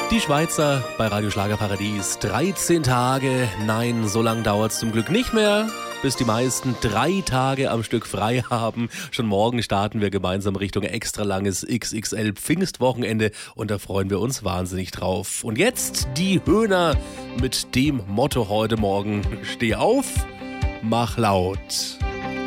Die Schweizer bei Radio Schlagerparadies. 13 Tage, nein, so lang dauert es zum Glück nicht mehr, bis die meisten 3 Tage am Stück frei haben. Schon morgen starten wir gemeinsam Richtung extra langes XXL Pfingstwochenende und da freuen wir uns wahnsinnig drauf. Und jetzt die Höhner mit dem Motto heute Morgen: Steh auf, mach laut.